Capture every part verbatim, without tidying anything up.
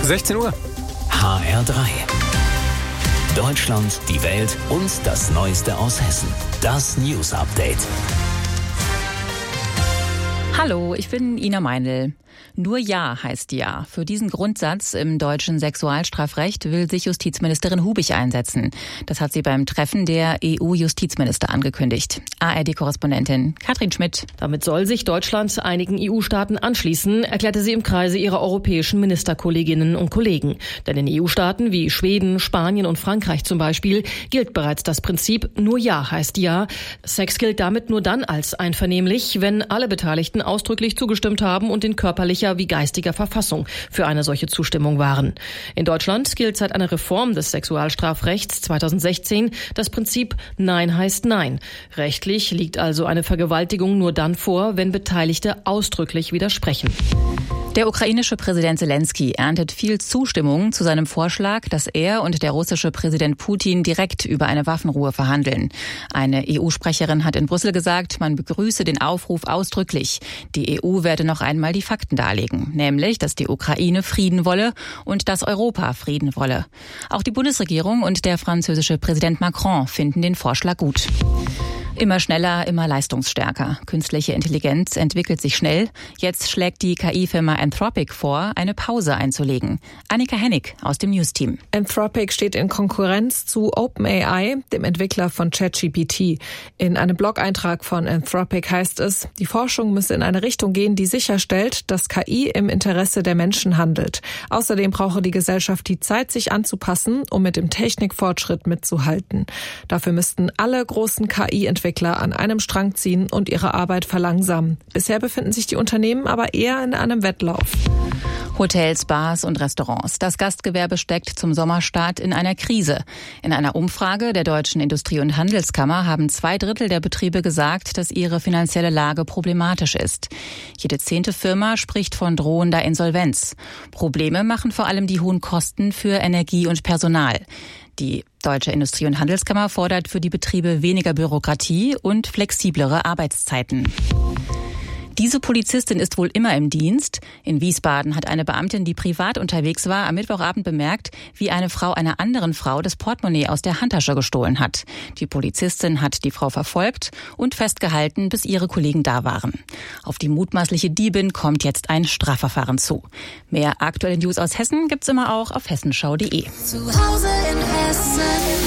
sechzehn Uhr. H R drei. Deutschland, die Welt und das Neueste aus Hessen. Das News Update. Hallo, ich bin Ina Meinl. Nur Ja heißt Ja. Für diesen Grundsatz im deutschen Sexualstrafrecht will sich Justizministerin Hubich einsetzen. Das hat sie beim Treffen der E U-Justizminister angekündigt. A R D-Korrespondentin Katrin Schmidt. Damit soll sich Deutschland einigen E U-Staaten anschließen, erklärte sie im Kreise ihrer europäischen Ministerkolleginnen und Kollegen. Denn in E U-Staaten wie Schweden, Spanien und Frankreich zum Beispiel gilt bereits das Prinzip Nur Ja heißt Ja. Sex gilt damit nur dann als einvernehmlich, wenn alle Beteiligten ausdrücklich zugestimmt haben und in körperlicher wie geistiger Verfassung für eine solche Zustimmung waren. In Deutschland gilt seit einer Reform des Sexualstrafrechts zweitausendsechzehn das Prinzip Nein heißt Nein. Rechtlich liegt also eine Vergewaltigung nur dann vor, wenn Beteiligte ausdrücklich widersprechen. Der ukrainische Präsident Zelensky erntet viel Zustimmung zu seinem Vorschlag, dass er und der russische Präsident Putin direkt über eine Waffenruhe verhandeln. Eine E U-Sprecherin hat in Brüssel gesagt, man begrüße den Aufruf ausdrücklich. Die E U werde noch einmal die Fakten darlegen, nämlich, dass die Ukraine Frieden wolle und dass Europa Frieden wolle. Auch die Bundesregierung und der französische Präsident Macron finden den Vorschlag gut. Immer schneller, immer leistungsstärker. Künstliche Intelligenz entwickelt sich schnell. Jetzt schlägt die K I-Firma Anthropic vor, eine Pause einzulegen. Annika Hennig aus dem News-Team. Anthropic steht in Konkurrenz zu OpenAI, dem Entwickler von ChatGPT. In einem Blog-Eintrag von Anthropic heißt es, die Forschung müsse in eine Richtung gehen, die sicherstellt, dass K I im Interesse der Menschen handelt. Außerdem brauche die Gesellschaft die Zeit, sich anzupassen, um mit dem Technikfortschritt mitzuhalten. Dafür müssten alle großen K I-Entwickler Entwickler an einem Strang ziehen und ihre Arbeit verlangsamen. Bisher befinden sich die Unternehmen aber eher in einem Wettlauf. Hotels, Bars und Restaurants. Das Gastgewerbe steckt zum Sommerstart in einer Krise. In einer Umfrage der Deutschen Industrie- und Handelskammer haben zwei Drittel der Betriebe gesagt, dass ihre finanzielle Lage problematisch ist. Jede zehnte Firma spricht von drohender Insolvenz. Probleme machen vor allem die hohen Kosten für Energie und Personal. Die Deutsche Industrie- und Handelskammer fordert für die Betriebe weniger Bürokratie und flexiblere Arbeitszeiten. Diese Polizistin ist wohl immer im Dienst. In Wiesbaden hat eine Beamtin, die privat unterwegs war, am Mittwochabend bemerkt, wie eine Frau einer anderen Frau das Portemonnaie aus der Handtasche gestohlen hat. Die Polizistin hat die Frau verfolgt und festgehalten, bis ihre Kollegen da waren. Auf die mutmaßliche Diebin kommt jetzt ein Strafverfahren zu. Mehr aktuelle News aus Hessen gibt's immer auch auf hessenschau punkt de. Zu Hause in Hessen.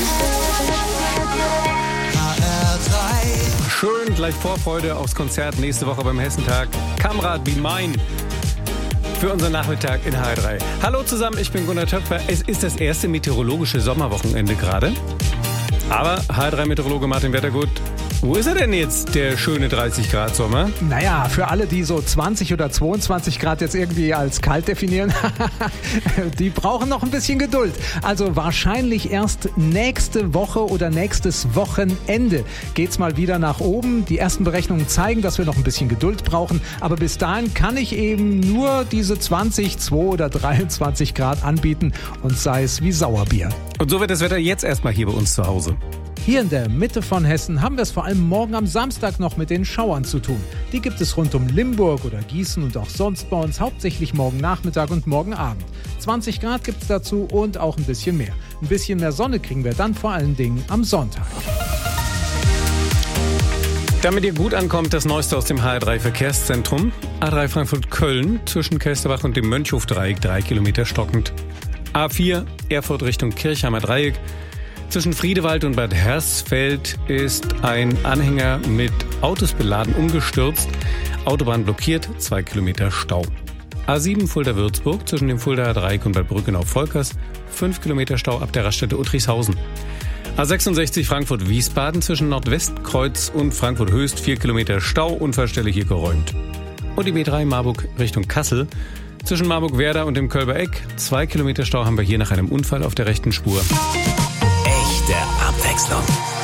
Schön, gleich Vorfreude aufs Konzert nächste Woche beim Hessentag. Kamrad Be Mine für unseren Nachmittag in H R drei. Hallo zusammen, ich bin Gunnar Töpfer. Es ist das erste meteorologische Sommerwochenende gerade. Aber H R drei-Meteorologe Martin Wettergut, wo ist er denn jetzt, der schöne dreißig Grad Sommer? Naja, für alle, die so zwanzig oder zweiundzwanzig Grad jetzt irgendwie als kalt definieren, die brauchen noch ein bisschen Geduld. Also wahrscheinlich erst nächste Woche oder nächstes Wochenende geht's mal wieder nach oben. Die ersten Berechnungen zeigen, dass wir noch ein bisschen Geduld brauchen. Aber bis dahin kann ich eben nur diese zwanzig, zwei oder dreiundzwanzig Grad anbieten und sei es wie Sauerbier. Und so wird das Wetter jetzt erstmal hier bei uns zu Hause. Hier in der Mitte von Hessen haben wir es vor allem morgen am Samstag noch mit den Schauern zu tun. Die gibt es rund um Limburg oder Gießen und auch sonst bei uns, hauptsächlich morgen Nachmittag und morgen Abend. zwanzig Grad gibt es dazu und auch ein bisschen mehr. Ein bisschen mehr Sonne kriegen wir dann vor allen Dingen am Sonntag. Damit ihr gut ankommt, das Neueste aus dem H R drei Verkehrszentrum. A drei Frankfurt-Köln zwischen Kelsterbach und dem Mönchhof-Dreieck, drei Kilometer stockend. A vier Erfurt Richtung Kirchheimer Dreieck. Zwischen Friedewald und Bad Hersfeld ist ein Anhänger mit Autos beladen umgestürzt. Autobahn blockiert, zwei Kilometer Stau. A sieben Fulda-Würzburg zwischen dem Fuldaer Dreieck und Bad Brückenau-Volkers, fünf Kilometer Stau ab der Raststätte Uttrichshausen. A sechsundsechzig Frankfurt-Wiesbaden zwischen Nordwestkreuz und Frankfurt-Höchst, vier Kilometer Stau, Unfallstelle hier geräumt. Und die B drei Marburg Richtung Kassel. Zwischen Marburg-Werder und dem Kölber Eck, zwei Kilometer Stau haben wir hier nach einem Unfall auf der rechten Spur. Echte Abwechslung.